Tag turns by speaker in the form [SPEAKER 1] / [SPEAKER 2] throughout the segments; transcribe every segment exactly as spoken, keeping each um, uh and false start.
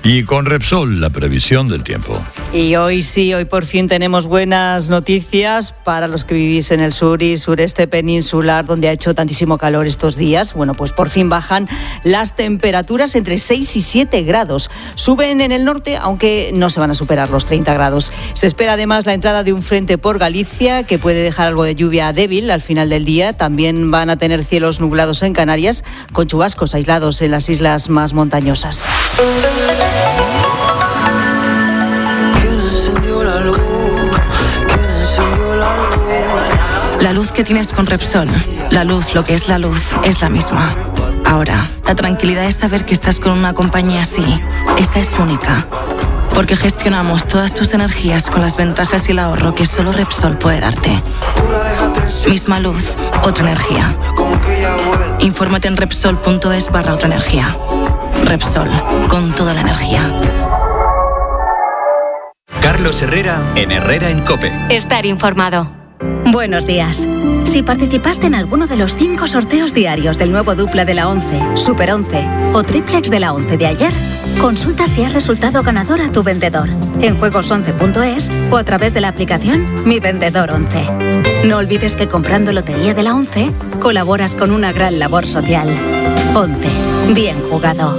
[SPEAKER 1] Y con Repsol, la previsión del tiempo.
[SPEAKER 2] Y hoy sí, hoy por fin tenemos buenas noticias para los que vivís en el sur y sureste peninsular, donde ha hecho tantísimo calor estos días. Bueno, pues por fin bajan las temperaturas entre seis y siete grados. Suben en el norte, aunque no se van a superar los treinta grados. Se espera además la entrada de un frente por Galicia, que puede dejar algo de lluvia débil al final del día. También van a tener cielos nublados en Canarias, con chubascos aislados en las islas más montañosas.
[SPEAKER 3] La luz que tienes con Repsol, la luz, lo que es la luz, es la misma. Ahora, la tranquilidad es saber que estás con una compañía así. Esa es única. Porque gestionamos todas tus energías con las ventajas y el ahorro que solo Repsol puede darte. Misma luz, otra energía. Infórmate en Repsol.es barra otra energía. Repsol, con toda la energía.
[SPEAKER 4] Carlos Herrera, en Herrera en COPE.
[SPEAKER 5] Estar informado.
[SPEAKER 6] Buenos días. Si participaste en alguno de los cinco sorteos diarios del nuevo Dupla de la once, Super once o Triplex de la once de ayer, consulta si has resultado ganador a tu vendedor en juegos once punto es o a través de la aplicación Mi Vendedor once. No olvides que comprando Lotería de la once colaboras con una gran labor social. once. Bien jugado.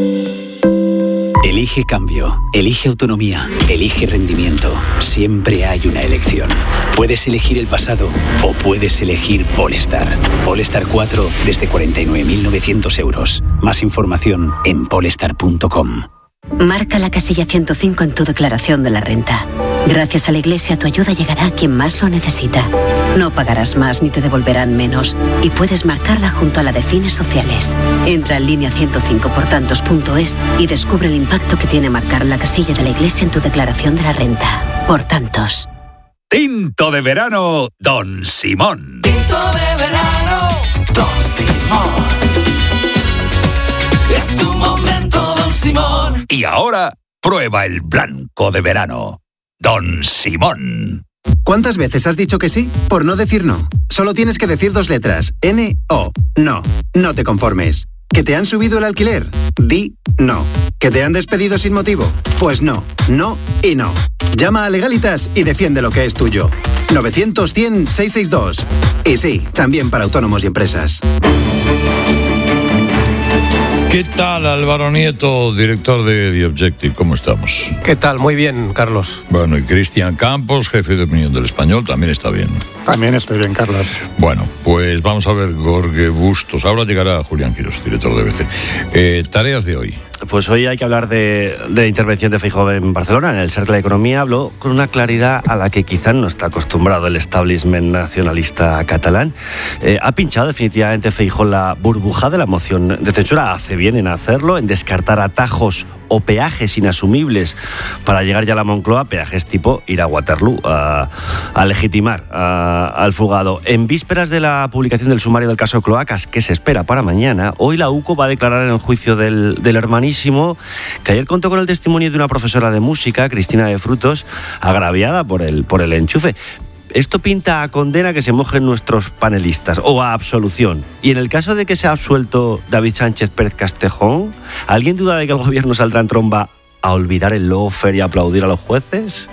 [SPEAKER 7] Elige cambio, elige autonomía, elige rendimiento. Siempre hay una elección. Puedes elegir el pasado o puedes elegir Polestar. Polestar cuatro desde cuarenta y nueve mil novecientos euros. Más información en polestar punto com.
[SPEAKER 8] Marca la casilla ciento cinco en tu declaración de la renta. Gracias a la Iglesia, tu ayuda llegará a quien más lo necesita. No pagarás más ni te devolverán menos. Y puedes marcarla junto a la de fines sociales. Entra en línea ciento cinco por tantos punto es y descubre el impacto que tiene marcar la casilla de la Iglesia en tu declaración de la renta. Por tantos.
[SPEAKER 9] Tinto de verano, Don Simón.
[SPEAKER 10] Tinto de verano, Don Simón. Es tu momento, Don Simón.
[SPEAKER 9] Y ahora, prueba el blanco de verano, Don Simón.
[SPEAKER 11] ¿Cuántas veces has dicho que sí por no decir no? Solo tienes que decir dos letras, N O. No, no te conformes. ¿Que te han subido el alquiler? Di no. ¿Que te han despedido sin motivo? Pues no, no y no. Llama a Legalitas y defiende lo que es tuyo. novecientos cien seiscientos sesenta y dos. Y sí, también para autónomos y empresas.
[SPEAKER 1] ¿Qué tal, Álvaro Nieto, director de The Objective? ¿Cómo estamos?
[SPEAKER 12] ¿Qué tal? Muy bien, Carlos.
[SPEAKER 1] Bueno, y Cristian Campos, jefe de opinión del Español, también está bien.
[SPEAKER 13] También estoy bien, Carlos.
[SPEAKER 1] Bueno, pues vamos a ver Jorge Bustos. Ahora llegará Julián Quirós, director de B C. Eh, tareas de hoy.
[SPEAKER 14] Pues hoy hay que hablar de, de la intervención de Feijóo en Barcelona. En el Cercle de Economía habló con una claridad a la que quizás no está acostumbrado el establishment nacionalista catalán. Eh, ha pinchado definitivamente Feijóo la burbuja de la moción de censura. Hace bien en hacerlo, en descartar atajos o peajes inasumibles para llegar ya a la Moncloa, peajes tipo ir a Waterloo a, a legitimar a, al fugado. En vísperas de la publicación del sumario del caso Cloacas, que se espera para mañana, hoy la U C O va a declarar en el juicio del, del hermanísimo, que ayer contó con el testimonio de una profesora de música, Cristina de Frutos, agraviada por el, por el enchufe. Esto pinta a condena que se mojen nuestros panelistas, o a absolución. Y en el caso de que sea absuelto David Sánchez Pérez Castejón, ¿alguien duda de que el gobierno saldrá en tromba a olvidar el lawfare y aplaudir a los jueces?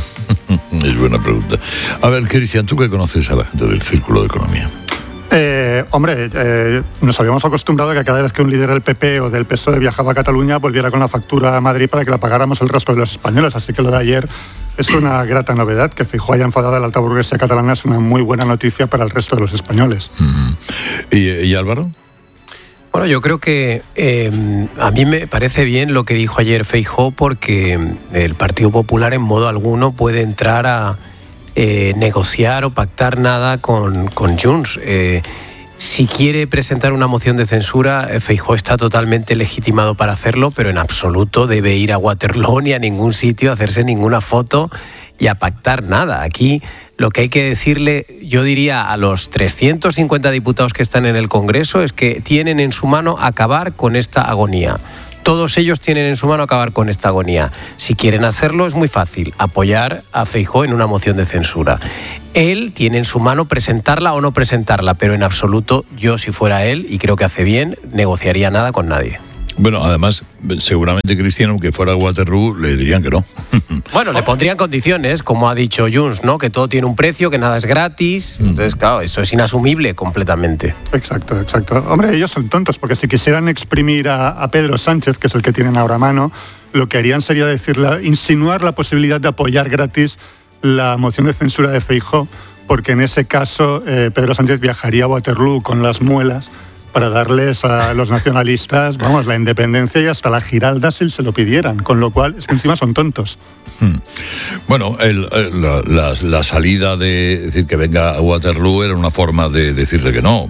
[SPEAKER 1] Es buena pregunta. A ver, Cristian, ¿tú qué conoces a la gente del Círculo de Economía?
[SPEAKER 13] Eh, hombre, eh, nos habíamos acostumbrado a que cada vez que un líder del P P o del P S O E viajaba a Cataluña volviera con la factura a Madrid para que la pagáramos el resto de los españoles. Así que lo de ayer es una grata novedad. Que Feijóo haya enfadado a la alta burguesía catalana es una muy buena noticia para el resto de los españoles.
[SPEAKER 1] Mm. ¿Y, y Álvaro?
[SPEAKER 12] Bueno, yo creo que eh, a mí me parece bien lo que dijo ayer Feijóo, porque el Partido Popular en modo alguno puede entrar a eh, negociar o pactar nada con, con Junts. Eh, si quiere presentar una moción de censura, Feijóo está totalmente legitimado para hacerlo, pero en absoluto debe ir a Waterloo ni a ningún sitio a hacerse ninguna foto y a pactar nada. Aquí lo que hay que decirle, yo diría, a los trescientos cincuenta diputados que están en el Congreso es que tienen en su mano acabar con esta agonía. Todos ellos tienen en su mano acabar con esta agonía. Si quieren hacerlo, es muy fácil, apoyar a Feijóo en una moción de censura. Él tiene en su mano presentarla o no presentarla, pero en absoluto, yo si fuera él, y creo que hace bien, negociaría nada con nadie.
[SPEAKER 1] Bueno, además, seguramente Cristiano, que fuera a Waterloo, le dirían que no.
[SPEAKER 12] Bueno, le pondrían condiciones, como ha dicho Junts, ¿no? Que todo tiene un precio, que nada es gratis. Entonces, claro, eso es inasumible completamente.
[SPEAKER 13] Exacto, exacto. Hombre, ellos son tontos, porque si quisieran exprimir a, a Pedro Sánchez, que es el que tienen ahora a mano, lo que harían sería decirle, insinuar la posibilidad de apoyar gratis la moción de censura de Feijóo, porque en ese caso eh, Pedro Sánchez viajaría a Waterloo con las muelas para darles a los nacionalistas, vamos, la independencia y hasta la Giralda si se lo pidieran, con lo cual es que encima son tontos.
[SPEAKER 1] Hmm. Bueno, el, el, la, la, la salida de decir que venga a Waterloo era una forma de decirle que no.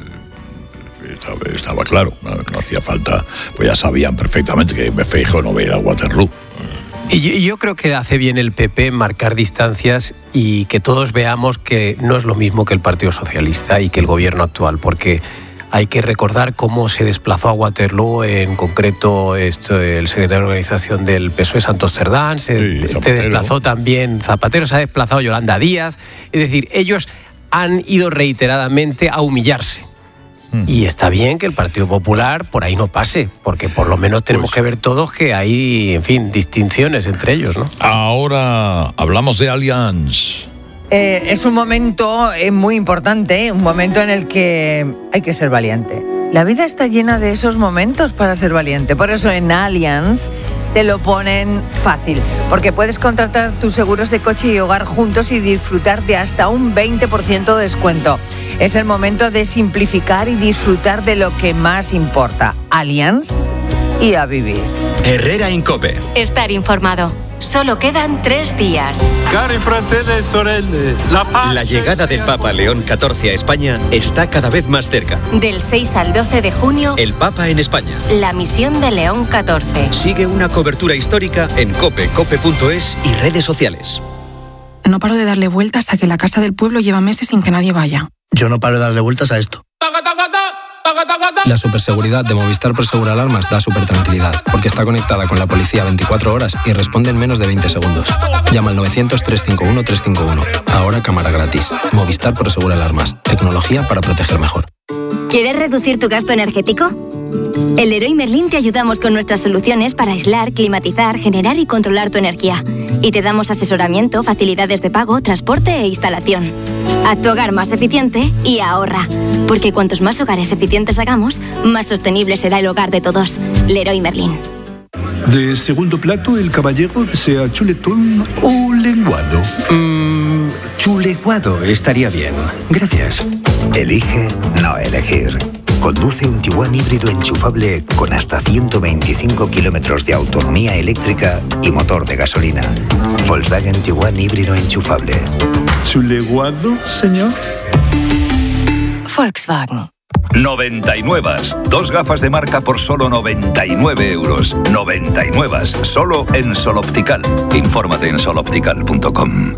[SPEAKER 1] Estaba, estaba claro, no, no hacía falta, pues ya sabían perfectamente que Feijóo no va a ir a Waterloo.
[SPEAKER 12] Y yo creo que hace bien el P P marcar distancias y que todos veamos que no es lo mismo que el Partido Socialista y que el gobierno actual, porque hay que recordar cómo se desplazó a Waterloo, en concreto esto, el secretario de organización del P S O E, Santos Cerdán, se sí, este desplazó también Zapatero, se ha desplazado Yolanda Díaz. Es decir, ellos han ido reiteradamente a humillarse. Y está bien que el Partido Popular por ahí no pase, porque por lo menos tenemos pues, que ver todos que hay, en fin, distinciones entre ellos, ¿no?
[SPEAKER 1] Ahora hablamos de Allianz.
[SPEAKER 5] Eh, es un momento eh, muy importante, ¿eh? Un momento en el que hay que ser valiente. La vida está llena de esos momentos para ser valiente. Por eso en Allianz te lo ponen fácil, porque puedes contratar tus seguros de coche y hogar juntos y disfrutar de hasta un veinte por ciento de descuento. Es el momento de simplificar y disfrutar de lo que más importa. Allianz y a vivir.
[SPEAKER 4] Herrera en COPE.
[SPEAKER 15] Estar informado. Solo quedan tres días.
[SPEAKER 16] Cari fratelli, sorelle, la paz.
[SPEAKER 4] La llegada del Papa León catorce a España está cada vez más cerca.
[SPEAKER 15] Del seis al doce de junio,
[SPEAKER 4] el Papa en España.
[SPEAKER 15] La misión de León catorce.
[SPEAKER 4] Sigue una cobertura histórica en cope, cope punto es y redes sociales.
[SPEAKER 17] No paro de darle vueltas a que la casa del pueblo lleva meses sin que nadie vaya.
[SPEAKER 18] Yo no paro de darle vueltas a esto.
[SPEAKER 19] La superseguridad de Movistar Prosegur Alarmas da súper tranquilidad, porque está conectada con la policía veinticuatro horas y responde en menos de veinte segundos. Llama al novecientos, trescientos cincuenta y uno, trescientos cincuenta y uno. Ahora cámara gratis. Movistar Prosegur Alarmas. Tecnología para proteger mejor.
[SPEAKER 20] ¿Quieres reducir tu gasto energético? En Leroy Merlin te ayudamos con nuestras soluciones para aislar, climatizar, generar y controlar tu energía. Y te damos asesoramiento, facilidades de pago, transporte e instalación. Haz tu hogar más eficiente y ahorra. Porque cuantos más hogares eficientes hagamos, más sostenible será el hogar de todos. Leroy Merlin.
[SPEAKER 21] De segundo plato, el caballero desea chuletón o lenguado.
[SPEAKER 22] Mmm, chuleguado estaría bien. Gracias.
[SPEAKER 23] Elige no elegir. Conduce un Tiguan híbrido enchufable con hasta ciento veinticinco kilómetros de autonomía eléctrica y motor de gasolina. Volkswagen Tiguan híbrido enchufable.
[SPEAKER 21] ¿Chuleguado, señor?
[SPEAKER 20] Volkswagen.
[SPEAKER 9] noventa y nueve. Dos gafas de marca por solo noventa y nueve euros. noventa y nueve. Solo en Sol Optical. Infórmate en sol optical punto com.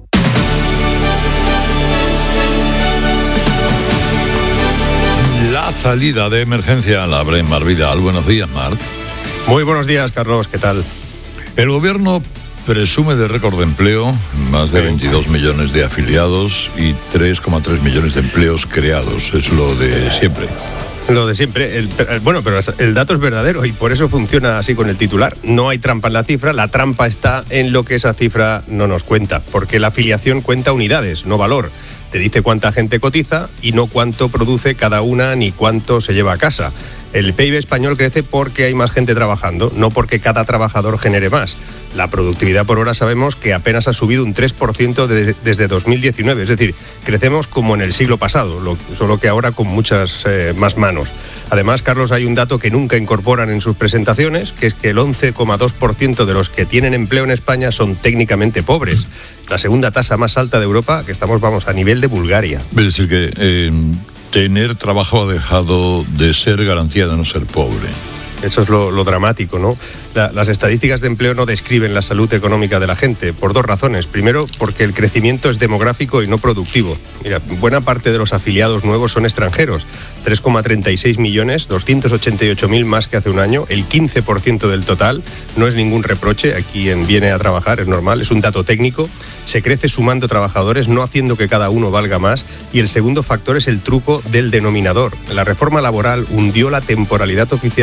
[SPEAKER 1] La salida de emergencia la abre Mar Vidal. Buenos días, Mar.
[SPEAKER 24] Muy buenos días, Carlos. ¿Qué tal?
[SPEAKER 1] El gobierno presume de récord de empleo, más de veintidós millones de afiliados y tres coma tres millones de empleos creados. Es lo de siempre.
[SPEAKER 24] Lo de siempre. El, bueno, pero el dato es verdadero y por eso funciona así con el titular. No hay trampa en la cifra, la trampa está en lo que esa cifra no nos cuenta, porque la afiliación cuenta unidades, no valor. Te dice cuánta gente cotiza y no cuánto produce cada una ni cuánto se lleva a casa. El P I B español crece porque hay más gente trabajando, no porque cada trabajador genere más. La productividad por hora sabemos que apenas ha subido un tres por ciento de, desde dos mil diecinueve, es decir, crecemos como en el siglo pasado, lo, solo que ahora con muchas eh, más manos. Además, Carlos, hay un dato que nunca incorporan en sus presentaciones, que es que el once coma dos por ciento de los que tienen empleo en España son técnicamente pobres. La segunda tasa más alta de Europa, que estamos, vamos, a nivel de Bulgaria.
[SPEAKER 1] Es decir, que eh, tener trabajo ha dejado de ser garantía de no ser pobre.
[SPEAKER 24] Eso es lo, lo dramático, ¿no? La, las estadísticas de empleo no describen la salud económica de la gente, por dos razones. Primero, porque el crecimiento es demográfico y no productivo. Mira, buena parte de los afiliados nuevos son extranjeros. tres coma treinta y seis millones, doscientos ochenta y ocho mil más que hace un año. El quince por ciento del total. No es ningún reproche a quien viene a trabajar, es normal, es un dato técnico. Se crece sumando trabajadores, no haciendo que cada uno valga más. Y el segundo factor es el truco del denominador. La reforma laboral hundió la temporalidad oficial del treinta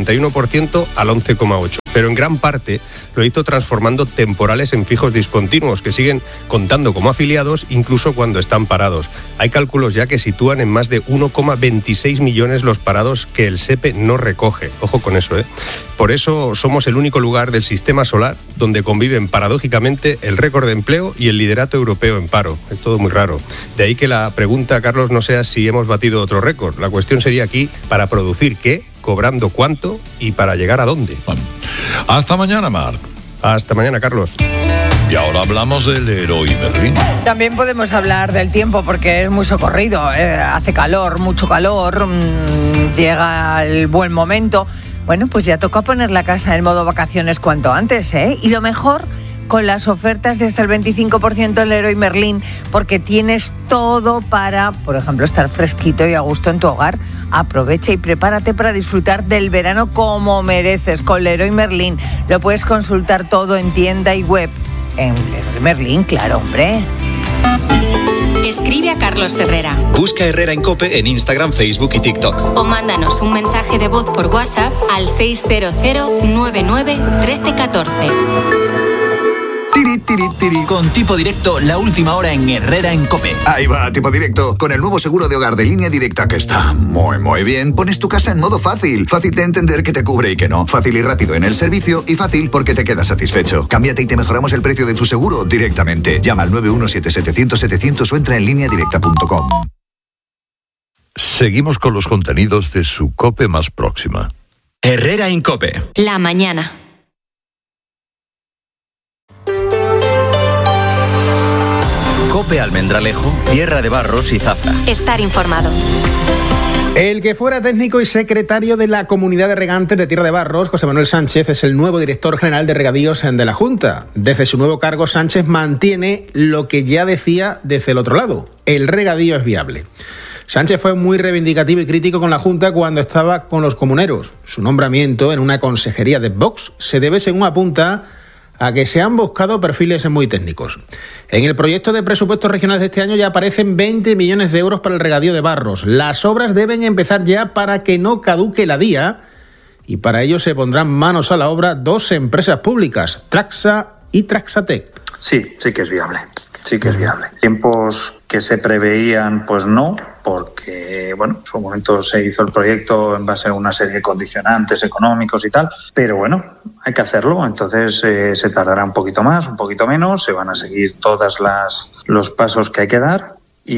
[SPEAKER 24] treinta y uno por ciento al once coma ocho por ciento. Pero en gran parte lo hizo transformando temporales en fijos discontinuos que siguen contando como afiliados incluso cuando están parados. Hay cálculos ya que sitúan en más de uno coma veintiséis millones los parados que el SEPE no recoge. Ojo con eso, ¿eh? Por eso somos el único lugar del sistema solar donde conviven paradójicamente el récord de empleo y el liderato europeo en paro. Es todo muy raro. De ahí que la pregunta, Carlos, no sea si hemos batido otro récord. La cuestión sería aquí, ¿para producir qué? ¿Cobrando cuánto? ¿Y para llegar a dónde?
[SPEAKER 1] Hasta mañana, Marc.
[SPEAKER 24] Hasta mañana, Carlos.
[SPEAKER 1] Y ahora hablamos del Leroy Merlin.
[SPEAKER 5] También podemos hablar del tiempo porque es muy socorrido. Eh, hace calor, mucho calor, mmm, llega el buen momento. Bueno, pues ya toca poner la casa en modo vacaciones cuanto antes, ¿eh? Y lo mejor, con las ofertas de hasta el veinticinco por ciento en Leroy Merlin, porque tienes todo para, por ejemplo, estar fresquito y a gusto en tu hogar. Aprovecha y prepárate para disfrutar del verano como mereces con Leroy Merlin. Lo puedes consultar todo en tienda y web. En Leroy Merlin, claro, hombre.
[SPEAKER 15] Escribe a Carlos Herrera.
[SPEAKER 4] Busca Herrera en COPE en Instagram, Facebook y TikTok.
[SPEAKER 15] O mándanos un mensaje de voz por WhatsApp al seis cero cero nueve nueve uno tres uno cuatro.
[SPEAKER 2] Tiri, tiri, tiri. Con Tipo Directo, la última hora en Herrera en COPE.
[SPEAKER 3] Ahí va, Tipo Directo. Con el nuevo seguro de hogar de Línea Directa, que está muy, muy bien, pones tu casa en modo fácil. Fácil de entender que te cubre y que no. Fácil y rápido en el servicio y fácil porque te quedas satisfecho. Cámbiate y te mejoramos el precio de tu seguro directamente. Llama al nueve uno siete siete cero cero siete cero cero o entra en línea directa punto com.
[SPEAKER 1] Seguimos con los contenidos de su COPE más próxima.
[SPEAKER 4] Herrera en COPE.
[SPEAKER 15] La mañana.
[SPEAKER 4] COPE Almendralejo, Tierra de Barros y Zafra.
[SPEAKER 15] Estar informado.
[SPEAKER 6] El que fuera técnico y secretario de la Comunidad de Regantes de Tierra de Barros, José Manuel Sánchez, es el nuevo director general de regadíos de la Junta. Desde su nuevo cargo, Sánchez mantiene lo que ya decía desde el otro lado: el regadío es viable. Sánchez fue muy reivindicativo y crítico con la Junta cuando estaba con los comuneros. Su nombramiento en una consejería de Vox se debe, según apunta, a que se han buscado perfiles muy técnicos. En el proyecto de presupuestos regionales de este año ya aparecen veinte millones de euros para el regadío de Barros. Las obras deben empezar ya para que no caduque la DIA y para ello se pondrán manos a la obra dos empresas públicas, Traxa y Traxatec.
[SPEAKER 7] Sí, sí que es viable, sí que es viable. Tiempos que se preveían, pues no, porque, bueno, en su momento se hizo el proyecto en base a una serie de condicionantes económicos y tal, pero bueno, hay que hacerlo, entonces eh, se tardará un poquito más, un poquito menos, se van a seguir todos los pasos que hay que dar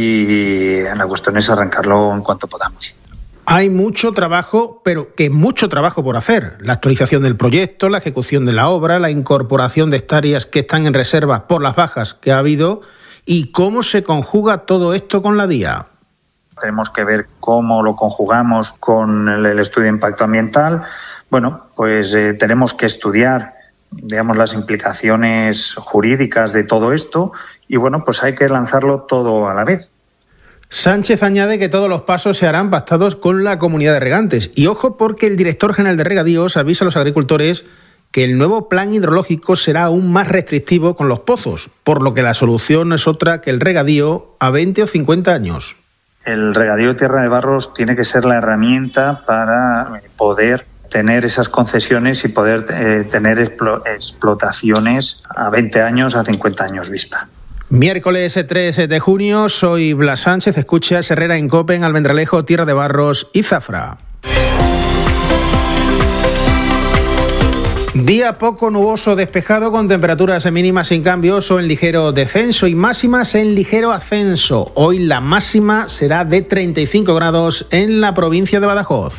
[SPEAKER 7] y la cuestión es arrancarlo en cuanto podamos.
[SPEAKER 6] Hay mucho trabajo, pero que mucho trabajo por hacer. La actualización del proyecto, la ejecución de la obra, la incorporación de hectáreas que están en reserva por las bajas que ha habido y cómo se conjuga todo esto con la DIA.
[SPEAKER 7] Tenemos que ver cómo lo conjugamos con el, el estudio de impacto ambiental. Bueno, pues eh, tenemos que estudiar, digamos, las implicaciones jurídicas de todo esto y, bueno, pues hay que lanzarlo todo a la vez.
[SPEAKER 6] Sánchez añade que todos los pasos se harán pactados con la comunidad de regantes. Y ojo, porque el director general de regadíos avisa a los agricultores que el nuevo plan hidrológico será aún más restrictivo con los pozos, por lo que la solución no es otra que el regadío a veinte o cincuenta años.
[SPEAKER 7] El regadío de Tierra de Barros tiene que ser la herramienta para poder tener esas concesiones y poder eh, tener explo- explotaciones a veinte años, a cincuenta años vista.
[SPEAKER 6] Miércoles tres de junio, soy Blas Sánchez, escuchas Herrera en COPE en Almendralejo, Tierra de Barros y Zafra. Día poco nuboso despejado con temperaturas mínimas sin cambios o en ligero descenso y máximas en ligero ascenso. Hoy la máxima será de treinta y cinco grados en la provincia de Badajoz.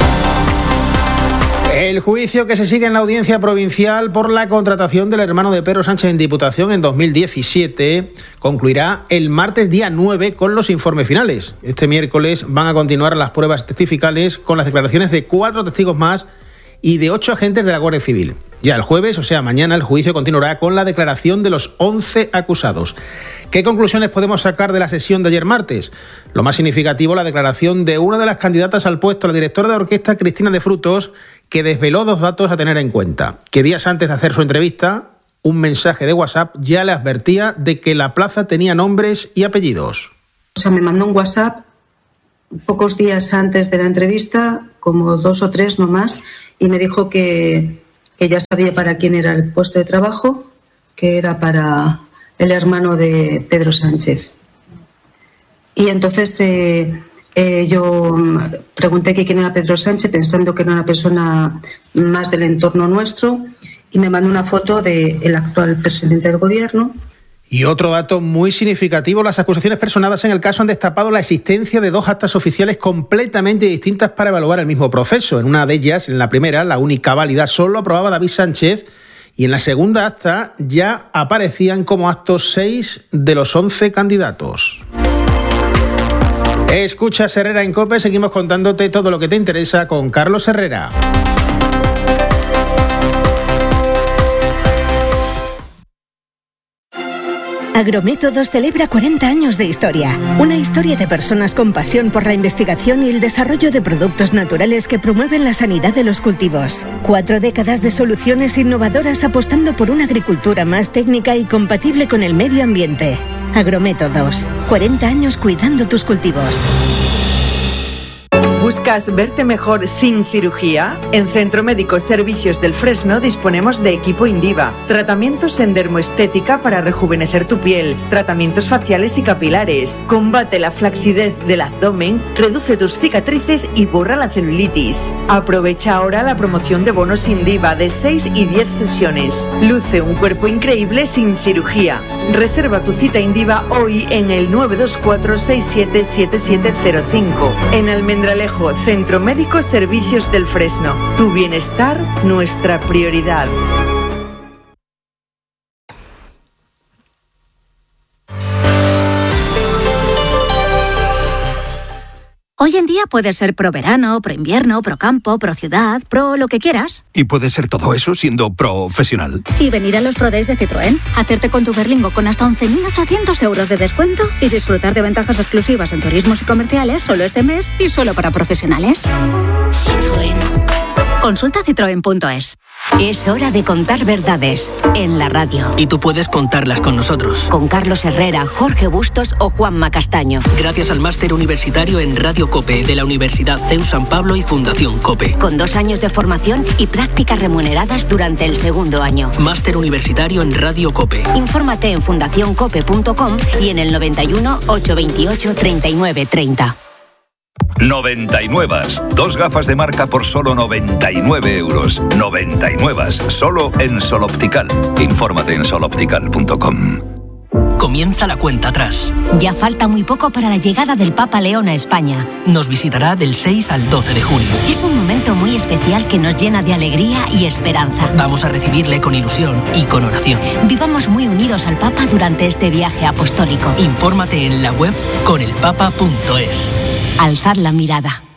[SPEAKER 6] El juicio que se sigue en la audiencia provincial por la contratación del hermano de Pedro Sánchez en Diputación en dos mil diecisiete concluirá el martes día nueve con los informes finales. Este miércoles van a continuar las pruebas testificales con las declaraciones de cuatro testigos más y de ocho agentes de la Guardia Civil. Ya el jueves, o sea mañana, el juicio continuará con la declaración de los once acusados. ¿Qué conclusiones podemos sacar de la sesión de ayer martes? Lo más significativo, la declaración de una de las candidatas al puesto, la directora de orquesta Cristina de Frutos, que desveló dos datos a tener en cuenta. Que días antes de hacer su entrevista, un mensaje de WhatsApp ya le advertía de que la plaza tenía nombres y apellidos.
[SPEAKER 17] O sea, me mandó un WhatsApp
[SPEAKER 8] pocos días antes de la entrevista, como dos o tres no más, y me dijo que, que ya sabía para quién era el puesto de trabajo, que era para el hermano de Pedro Sánchez. Y entonces eh, eh, yo pregunté que quién era Pedro Sánchez, pensando que era una persona más del entorno nuestro, y me mandó una foto del actual presidente del gobierno.
[SPEAKER 6] Y otro dato muy significativo, las acusaciones personadas en el caso han destapado la existencia de dos actas oficiales completamente distintas para evaluar el mismo proceso. En una de ellas, en la primera, la única válida, solo aprobaba David Sánchez, y en la segunda acta ya aparecían como actos seis de los once candidatos. Escuchas Herrera en COPE, seguimos contándote todo lo que te interesa con Carlos Herrera.
[SPEAKER 10] Agrométodos celebra cuarenta años de historia. Una historia de personas con pasión por la investigación y el desarrollo de productos naturales que promueven la sanidad de los cultivos. Cuatro décadas de soluciones innovadoras apostando por una agricultura más técnica y compatible con el medio ambiente. Agrométodos. cuarenta años cuidando tus cultivos.
[SPEAKER 11] ¿Buscas verte mejor sin cirugía? En Centro Médico Servicios del Fresno disponemos de equipo Indiva, tratamientos en dermoestética para rejuvenecer tu piel, tratamientos faciales y capilares, combate la flacidez del abdomen, reduce tus cicatrices y borra la celulitis. Aprovecha ahora la promoción de bonos Indiva de seis y diez sesiones. Luce un cuerpo increíble sin cirugía. Reserva tu cita Indiva hoy en el nueve dos cuatro seis siete siete siete cero cinco. En Almendralejo, Centro Médico Servicios del Fresno. Tu bienestar, nuestra prioridad.
[SPEAKER 14] Hoy en día puedes ser pro verano, pro invierno, pro campo, pro ciudad, pro lo que quieras.
[SPEAKER 25] Y puedes ser todo eso siendo profesional.
[SPEAKER 14] Y venir a los Pro Days de Citroën, hacerte con tu Berlingo con hasta once mil ochocientos euros de descuento y disfrutar de ventajas exclusivas en turismos y comerciales solo este mes y solo para profesionales.
[SPEAKER 20] Citroën.
[SPEAKER 14] Consulta citroen punto es.
[SPEAKER 20] Es hora de contar verdades en la radio.
[SPEAKER 26] Y tú puedes contarlas con nosotros.
[SPEAKER 20] Con Carlos Herrera, Jorge Bustos o Juanma Castaño.
[SPEAKER 26] Gracias al máster universitario en Radio COPE de la Universidad C E U San Pablo y Fundación COPE.
[SPEAKER 20] Con dos años de formación y prácticas remuneradas durante el segundo año.
[SPEAKER 26] Máster universitario en Radio COPE.
[SPEAKER 20] Infórmate en fundación cope punto com y en el noventa y uno, ochocientos veintiocho, treinta y nueve treinta.
[SPEAKER 9] noventa y nueve. Dos gafas de marca por solo noventa y nueve euros. noventa y nueve. Solo en Sol Optical. Infórmate en sol optical punto com.
[SPEAKER 26] Comienza la cuenta atrás.
[SPEAKER 20] Ya falta muy poco para la llegada del Papa León a España.
[SPEAKER 26] Nos visitará del seis al doce de junio.
[SPEAKER 20] Es un momento muy especial que nos llena de alegría y esperanza.
[SPEAKER 26] Vamos a recibirle con ilusión y con oración.
[SPEAKER 20] Vivamos muy unidos al Papa durante este viaje apostólico.
[SPEAKER 26] Infórmate en la web con el papa punto es.
[SPEAKER 20] Alzad la mirada.